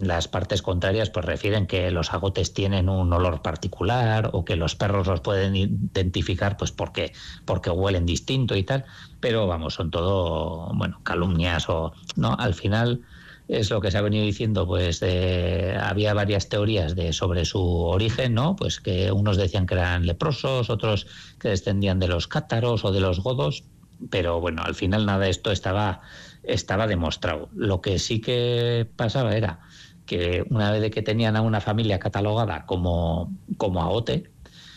las partes contrarias pues refieren que los agotes tienen un olor particular o que los perros los pueden identificar pues porque huelen distinto y tal, pero vamos, son todo, bueno, calumnias o no, al final es lo que se ha venido diciendo, pues había varias teorías sobre su origen, ¿no? Pues que unos decían que eran leprosos, otros que descendían de los cátaros o de los godos, pero bueno, al final nada de esto estaba demostrado. Lo que sí que pasaba era que una vez que tenían a una familia catalogada como agote,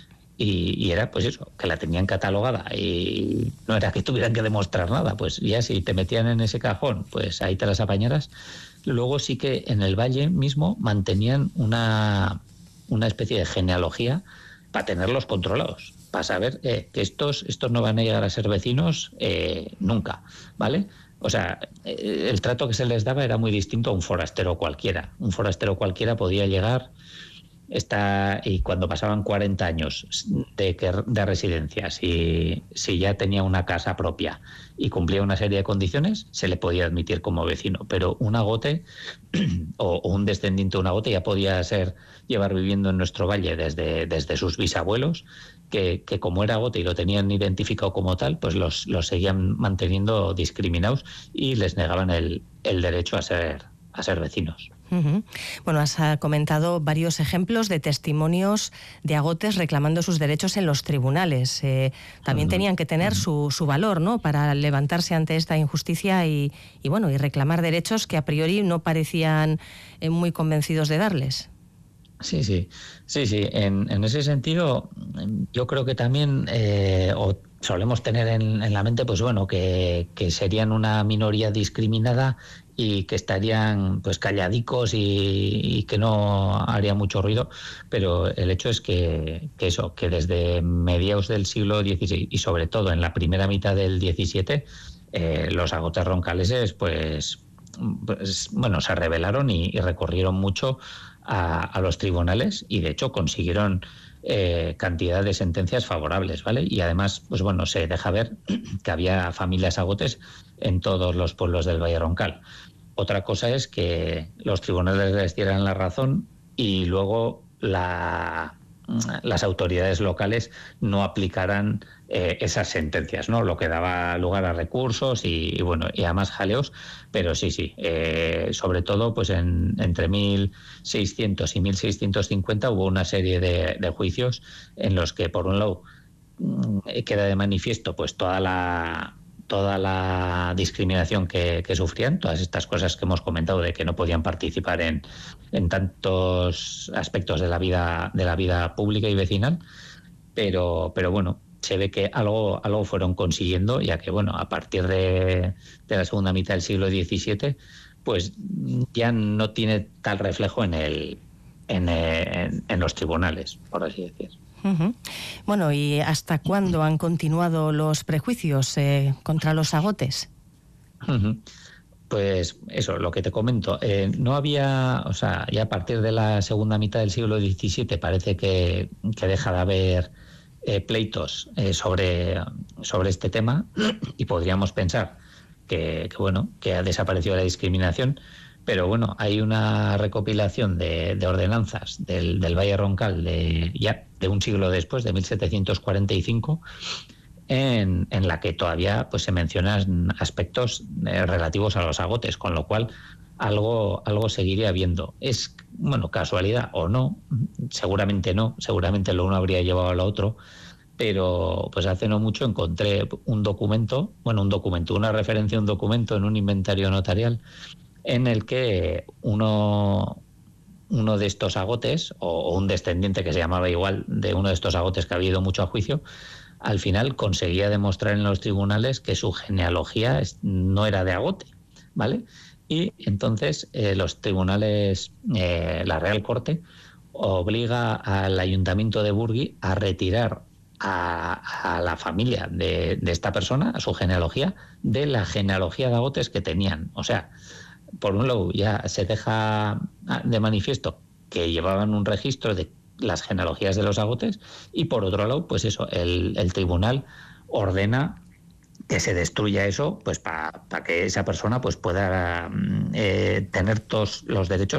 y era pues eso, que la tenían catalogada y no era que tuvieran que demostrar nada, pues ya si te metían en ese cajón, pues ahí te las apañaras. Luego sí que en el valle mismo mantenían una especie de genealogía para tenerlos controlados, para saber que estos no van a llegar a ser vecinos nunca, ¿vale? O sea, el trato que se les daba era muy distinto a un forastero cualquiera. Un forastero cualquiera podía llegar y cuando pasaban 40 años de residencia, si ya tenía una casa propia y cumplía una serie de condiciones, se le podía admitir como vecino. Pero un agote o un descendiente de un agote ya podía llevar viviendo en nuestro valle desde sus bisabuelos, que como era agote y lo tenían identificado como tal, pues los seguían manteniendo discriminados y les negaban el derecho a ser vecinos. Uh-huh. Bueno, has comentado varios ejemplos de testimonios de agotes reclamando sus derechos en los tribunales. También tenían que tener su valor, ¿no?, para levantarse ante esta injusticia y reclamar derechos que a priori no parecían muy convencidos de darles. Sí. En ese sentido, yo creo que también solemos tener en la mente, pues bueno, que serían una minoría discriminada y que estarían pues calladicos y que no haría mucho ruido, pero el hecho es que desde mediados del siglo XVI y sobre todo en la primera mitad del XVII, los agotes roncaleses pues bueno, se rebelaron y recorrieron mucho a los tribunales y de hecho consiguieron cantidad de sentencias favorables, ¿vale? Y además, pues bueno, se deja ver que había familias agotes en todos los pueblos del Valle Roncal. Otra cosa es que los tribunales les dieran la razón y luego las autoridades locales no aplicaran esas sentencias, ¿no? Lo que daba lugar a recursos y a más jaleos, pero sí, sobre todo pues entre 1600 y 1650 hubo una serie de juicios en los que, por un lado, queda de manifiesto pues toda la discriminación que sufrían, todas estas cosas que hemos comentado de que no podían participar en tantos aspectos de la vida pública y vecinal, pero bueno, se ve que algo fueron consiguiendo, ya que bueno, a partir de la segunda mitad del siglo XVII, pues ya no tiene tal reflejo en los tribunales, por así decir. Uh-huh. Bueno, ¿y hasta cuándo han continuado los prejuicios contra los agotes? Uh-huh. Pues eso, lo que te comento, no había, o sea, ya a partir de la segunda mitad del siglo XVII parece que deja de haber pleitos sobre este tema y podríamos pensar que ha desaparecido la discriminación, pero bueno, hay una recopilación de ordenanzas del Valle Roncal de un siglo después, de 1745, en la que todavía pues se mencionan aspectos relativos a los agotes, con lo cual algo seguiría habiendo. Es, bueno, casualidad o no, seguramente no, seguramente lo uno habría llevado a lo otro, pero pues hace no mucho encontré una referencia a un documento en un inventario notarial en el que uno de estos agotes, o un descendiente que se llamaba igual de uno de estos agotes que ha habido mucho a juicio, al final conseguía demostrar en los tribunales que su genealogía no era de agote, ¿vale? Y entonces los tribunales, la Real Corte, obliga al Ayuntamiento de Burgui a retirar a la familia de esta persona, a su genealogía, de la genealogía de agotes que tenían. O sea, por un lado ya se deja de manifiesto que llevaban un registro de las genealogías de los agotes y por otro lado, pues eso, el tribunal ordena que se destruya eso, pues para que esa persona pues pueda tener todos los derechos